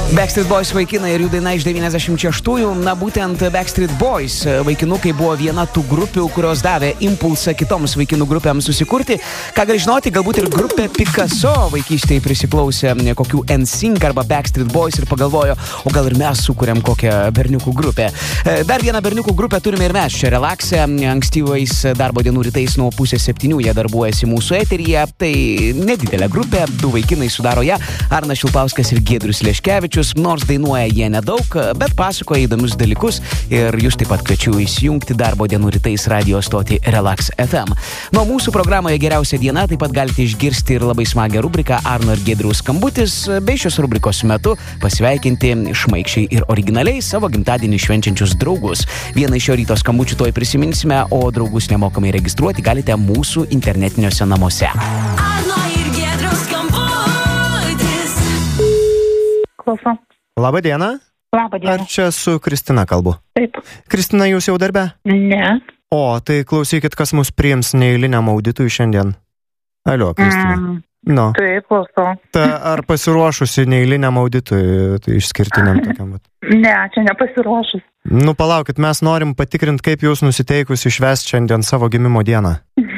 Backstreet Boys vaikinai ir jų daina iš 96-ųjų. Na, būtent Backstreet Boys vaikinukai buvo viena tų grupių, kurios davė impulsą kitoms vaikinų grupėms susikurti. Ką gali žinoti, galbūt ir grupė Picasso vaikystėje prisiklausė kokių NSYNC arba Backstreet Boys ir pagalvojo, o gal ir mes sukūrėm kokią berniukų grupę. Dar vieną berniukų grupę turime ir mes čia Relaxe. Ankstyvais darbo dienų rytais nuo 6:30 jie darbuojasi mūsų eteryje. Tai nedidelė grupė, du vaikinai sudaro ją, Arnas Šilpauskas ir Giedrius Leškevičius. Nors dainuoja jie nedaug, bet pasakoja įdomius dalykus ir jūs taip pat kviečiu įsijungti darbo dienų rytais radio stotį Relax FM. Nuo mūsų programoje Geriausia diena taip pat galite išgirsti ir labai smagią rubriką Arno ir Giedriaus skambutis, bei šios rubrikos metu pasveikinti šmaikščiai ir originaliai savo gimtadienį švenčiančius draugus. Vieną iš šio ryto skambučių tuoj prisiminsime, o draugus nemokamai registruoti galite mūsų internetiniuose namuose. Arno ir Giedriaus skambutis. Klausau. Labą dieną. Labą dieną. Ar čia su Kristina kalbu? Taip. Kristina, jūs jau darbe? Ne. O, tai klausykit, kas mus priims neeiliniam auditui šiandien. Alio, Kristina. No. Taip, klausau. Ta, ar pasiruošusi neeiliniam auditui, tai išskirtiniam tokiam? Ne, čia nepasiruošus. Nu, palaukit, mes norim patikrinti, kaip jūs nusiteikus išvest šiandien savo gimimo dieną.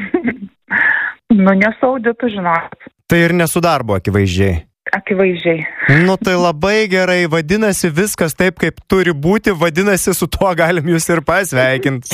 Nu, nesu auditu, žinot. Tai ir nesu darbo, akivaizdžiai. Akivaizdžiai. Nu, tai labai gerai, vadinasi, viskas taip, kaip turi būti, vadinasi, su tuo galim jūs ir pasveikinti.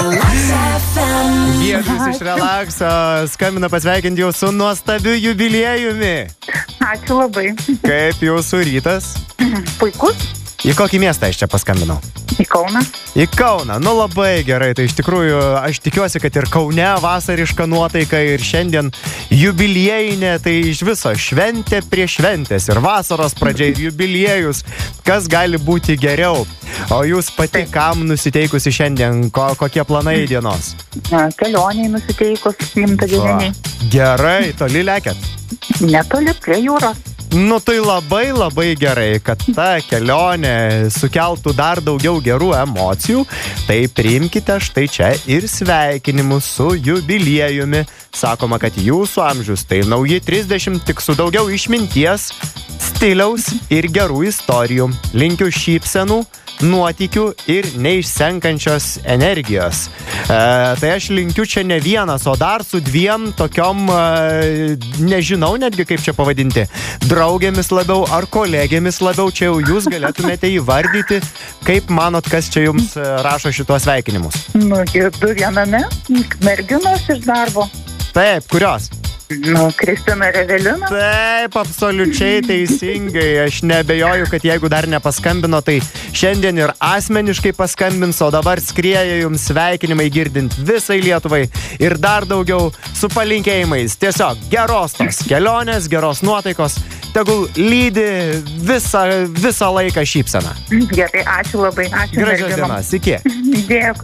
Giedrius iš Relaxo skambina pasveikinti jau su nuostabiu jubiliejumi. Ačiū labai. Kaip jūsų rytas? Puikus. Į kokį miestą aš čia paskambinau? Į Kauną. Į Kauną, nu labai gerai, tai iš tikrųjų aš tikiuosi, kad ir Kaune vasariška nuotaika ir šiandien jubiliejinė, tai iš viso šventė prie šventės ir vasaros pradžia ir jubiliejus, kas gali būti geriau. O jūs pati kam nusiteikusi šiandien, kokie planai dienos? Kelioniai nusiteikus, gimtadieniai. Gerai, toli lekiat? Netoli, prie jūros. Nu tai labai labai gerai, kad ta kelionė sukeltų dar daugiau gerų emocijų, tai priimkite štai čia ir sveikinimus su jubiliejumi. Sakoma, kad jūsų amžius tai nauji 30, tik su daugiau išminties, stiliaus ir gerų istorijų. Linkiu šypsenų, nuotykių ir neišsenkančios energijos. Tai aš linkiu čia ne vienas, o dar su dviem tokiom, nežinau netgi kaip čia pavadinti, draugėmis labiau ar kolegėmis labiau, čia jau jūs galėtumėte įvardyti, kaip manot, kas čia jums rašo šituos sveikinimus. Nu, du viename, merginos iš darbo. Taip, kurios? Nu, Kristina ir Evelina. Taip, absoliučiai teisingai. Aš neabejoju, kad jeigu dar nepaskambino, tai šiandien ir asmeniškai paskambins, o dabar skrieja jums sveikinimai girdint visai Lietuvai ir dar daugiau su palinkėjimais. Tiesiog geros tos kelionės, geros nuotaikos, tegul lydi visą laiką šypseną. Gerai, ačiū labai. Ačiū. Gražios dienos, iki. Dėkui.